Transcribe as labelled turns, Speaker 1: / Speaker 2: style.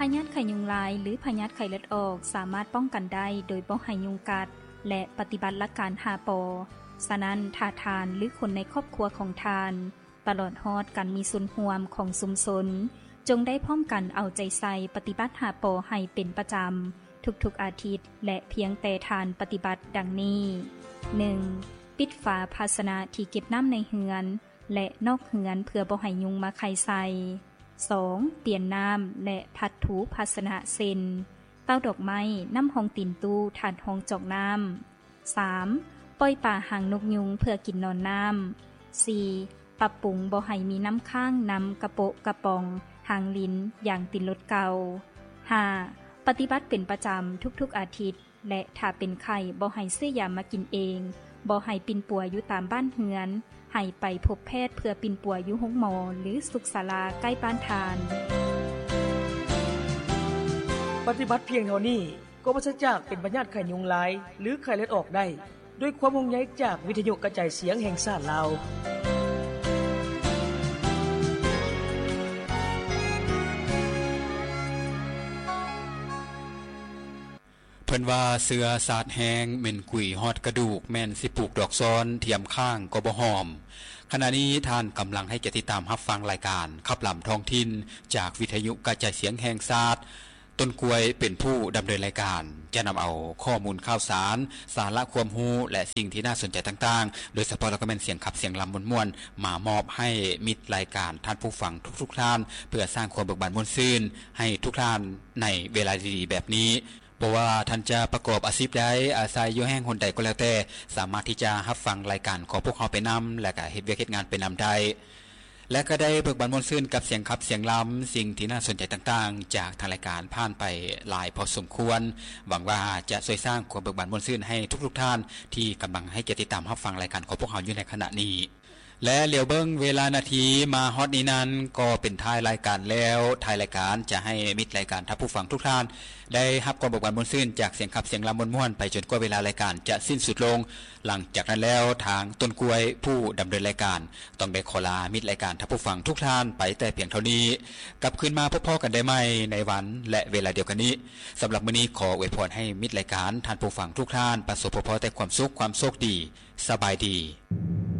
Speaker 1: ยาธิไข้ยุงลายหรือพยาธิไข้เลือดออกสามารถป้องกันได้โดยบ่ให้ยุงกัดและปฏิบัติหลักการ5 ป.ฉะนั้นถ้าทานหรือคนในครอบครัวของทานตลอดฮอดการมีส่วนร่วมของชุมชนจงได้พร้อมกันเอาใจใส่ปฏิบัติ5 ป.ให้เป็นประจำทุกๆอาทิตย์และเพียงแต่ทานปฏิบัติดังนี้ 1. ปิดฝาภาชนะที่เก็บน้ำในเฮือนและนอกเฮือนเพื่อบ่ให้ยุงมาไข่ใส่ 2. เปลี่ยนน้ำและพัดถูภาชนะเส้นเต้าดอกไม้น้ำห้องตีนตู้ถาดห้องจอกน้ำ 3. ปล่อยป่าหางนกยุงเพื่อกินนอนน้ำ 4. ปรับปรุงบ่ให้มีน้ำข้างน้ำกระโปะกระป๋องหางลิ้นอย่างตินรถเก่า 5. ปฏิบัติเป็นประจำทุกๆอาทิตย์และถ้าเป็นไข้บ่ให้ซื้อยามากินเองบ่ให้ปิ่นปัวอยู่ตามบ้านเฮือนให้ไปพบแพทย์เพื่อปิ่นปัวอยู่โรงหมอหรือสุขศาลาใกล้บ้านทาน
Speaker 2: ปฏิบัติเพียงเท่านี้ก็ปราศจากเป็นพยาธิไข้ยุงลายหรือไข้เลือดออกได้ด้วยความห่วงใยจากวิทยุกระจายเสียงแห่งชาติลาว
Speaker 3: เพิ่นว่าเสือสาดแหงเหม็นกุยฮอดกระดูกแม่นสิปลูกดอกซ้อนเทียมข้างก็บ่หอมขณะนี้ท่านกำลังให้ติดตามรับฟังรายการขับลำท้องถิ่นจากวิทยุกระจายเสียงแห่งชาติต้นกล้วยเป็นผู้ดำเนินรายการจะนำเอาข้อมูลข่าวสารสาระความรู้และสิ่งที่น่าสนใจต่างๆโดยเฉพาะแล้วก็เป็นเสียงขับเสียงลำม่วนๆมามอบให้มิตรรายการท่านผู้ฟังทุกๆท่านเพื่อสร้างความเบิกบานม่วนซื่นให้ทุกท่านในเวลาดีๆแบบนี้เพราะว่าท่านจะประกอบอาชีพใดอาศัยอยู่แห่งหนใดก็แล้วแต่สามารถที่จะรับฟังรายการของพวกเราไปนำและก็เฮ็ดเวียกเฮ็ดงานไปนำได้และก็ได้เบิกบานม่วนซื่นกับเสียงขับเสียงลำสิ่งที่น่าสนใจต่างๆจากทางรายการผ่านไปหลายพอสมควรหวังว่าจะช่วยสร้างความเบิกบานม่วนซื่นให้ทุกๆท่านที่กำลังให้ติดตามรับฟังรายการของพวกเราอยู่ในขณะนี้และเหลียวเบิ้งเวลานาทีมาฮอดนี้นั้นก็เป็นท้ายรายการแล้วท้ายรายการจะให้มิตรรายการท่านผู้ฟังทุกท่านได้รับความเบิกบานม่วนซื่นจากเสียงขับเสียงลำม่วนๆไปจนกว่าเวลารายการจะสิ้นสุดลงหลังจากนั้นแล้วทางต้นกล้วยผู้ดำเนินรายการต้องได้ขอลามิตรรายการท่านผู้ฟังทุกท่านไปแต่เพียงเท่านี้กลับคืนมาพบกันได้ใหม่ในวันและเวลาเดียวกันนี้สำหรับมื้อนี้ขออวยพรให้มิตรรายการท่านผู้ฟังทุกท่านประสบพบแต่ความสุขความโชคดีสบายดี